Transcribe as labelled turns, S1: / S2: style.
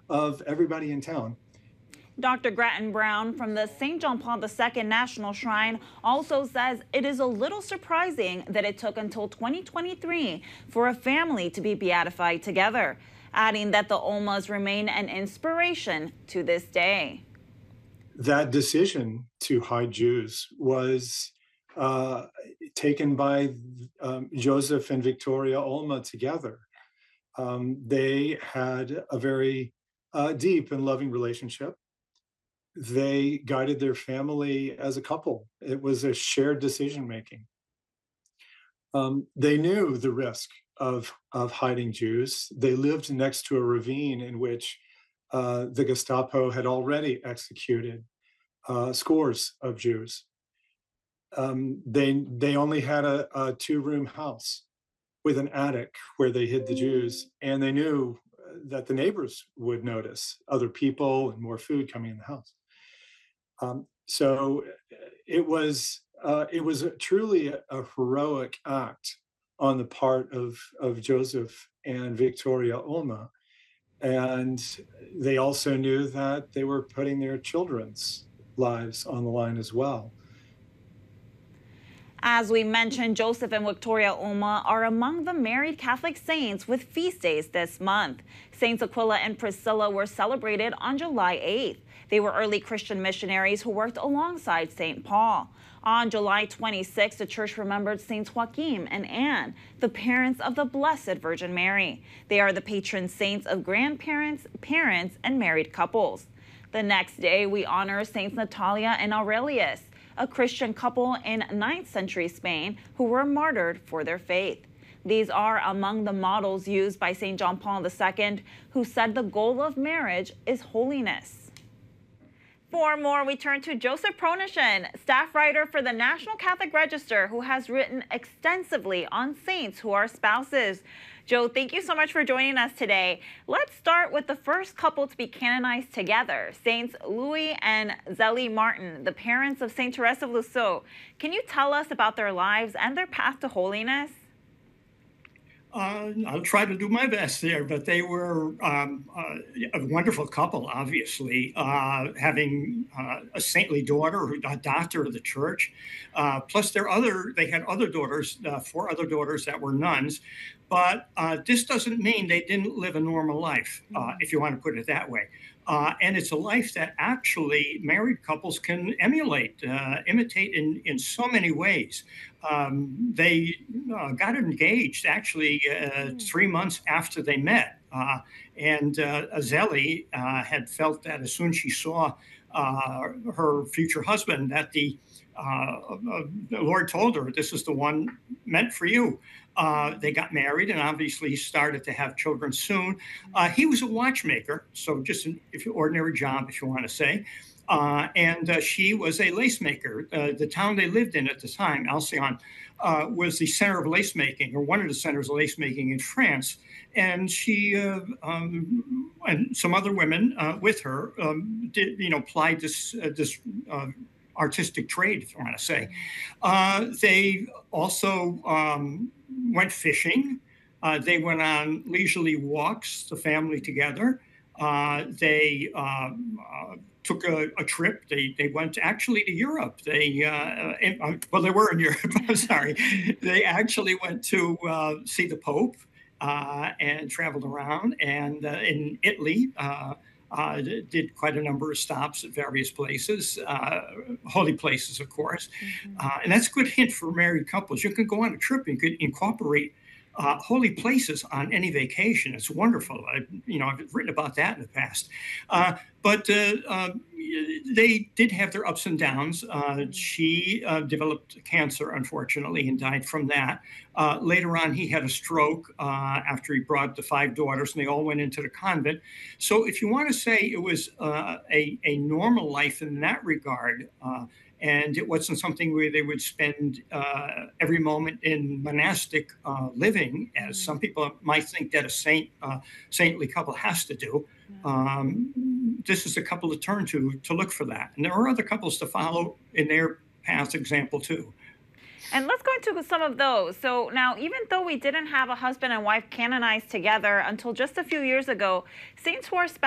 S1: of everybody in town.
S2: Dr. Grattan Brown from the St. John Paul II National Shrine also says it is a little surprising that it took until 2023 for a family to be beatified together, adding that the Olmas remain an inspiration to this day.
S1: That decision to hide Jews was taken by Joseph and Victoria Olma together. They had a very deep and loving relationship. They guided their family as a couple. It was a shared decision making. They knew the risk of hiding Jews. They lived next to a ravine in which the Gestapo had already executed scores of Jews. They only had a two-room house with an attic where they hid the Jews, and they knew that the neighbors would notice other people and more food coming in the house. So it was truly a heroic act on the part of Joseph and Victoria Olma. And they also knew that they were putting their children's lives on the line as well.
S2: As we mentioned, Joseph and Victoria Olma are among the married Catholic saints with feast days this month. Saints Aquila and Priscilla were celebrated on July 8th. They were early Christian missionaries who worked alongside St. Paul. On July 26th, the church remembered Saints Joachim and Anne, the parents of the Blessed Virgin Mary. They are the patron saints of grandparents, parents, and married couples. The next day, we honor Saints Natalia and Aurelius, a Christian couple in 9th century Spain who were martyred for their faith. These are among the models used by St. John Paul II, who said the goal of marriage is holiness. For more, we turn to Joseph Pronishin, staff writer for the National Catholic Register, who has written extensively on saints who are spouses. Joe, thank you so much for joining us today. Let's start with the first couple to be canonized together, Saints Louis and Zélie Martin, the parents of Saint Therese of Lisieux. Can you tell us about their lives and their path to holiness?
S3: I'll try to do my best there, but they were a wonderful couple, obviously, having a saintly daughter, a doctor of the church. Plus, they had other daughters, 4 other daughters that were nuns. But this doesn't mean they didn't live a normal life, if you want to put it that way. And it's a life that actually married couples can imitate in so many ways. They got engaged actually 3 months after they met. And Zélie had felt that as soon as she saw her future husband, that the Lord told her, this is the one meant for you. They got married and obviously started to have children soon. He was a watchmaker, so just an ordinary job, if you want to say. And she was a lace maker. The town they lived in at the time, Alcyon, was the center of lace making, or one of the centers of lace making in France. And she and some other women with her plied this artistic trade, if you want to say. They also went fishing. They went on leisurely walks, the family together. They took a trip. They went actually to Europe. They were in Europe. I'm sorry. They actually went to see the Pope and traveled around. And in Italy, did quite a number of stops at various places, holy places, of course. And that's a good hint for married couples. You can go on a trip and you could incorporate holy places on any vacation. It's wonderful. I've written about that in the past. But they did have their ups and downs. She developed cancer, unfortunately, and died from that. Later on, he had a stroke after he brought the 5 daughters, and they all went into the convent. So if you want to say it was a normal life in that regard, and it wasn't something where they would spend every moment in monastic living, as some people might think that a saintly couple has to do. This is a couple to turn to look for that. And there are other couples to follow in their path example too.
S2: And let's go into some of those. So now, even though we didn't have a husband and wife canonized together until just a few years ago, saints who are